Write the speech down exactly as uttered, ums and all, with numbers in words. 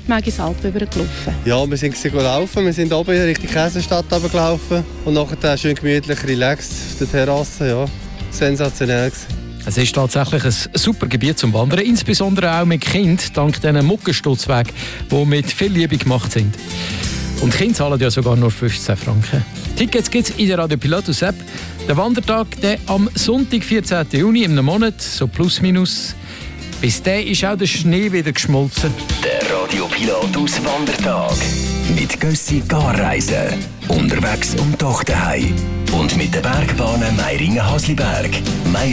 die Mägisalpen übergelaufen. Ja, wir sind gelaufen. Wir sind oben Richtung Käsestadt gelaufen und nachher schön gemütlich relaxed auf der Terrasse. Ja, sensationell gewesen. Es ist tatsächlich ein super Gebiet zum Wandern, insbesondere auch mit Kindern, dank diesen Muckenstutzwegen, die mit viel Liebe gemacht sind. Und die Kinder zahlen ja sogar nur fünfzehn Franken. Tickets gibt es in der Radio Pilatus App. Der Wandertag der am Sonntag, vierzehnten Juni, im Monat, so plus minus. Bis dahin ist auch der Schnee wieder geschmolzen. Der Radio Pilatus Wandertag. Mit Gössi Garreisen. Unterwegs und doch daheim. Und mit den Bergbahnen Meiringen-Hasliberg. Meiringen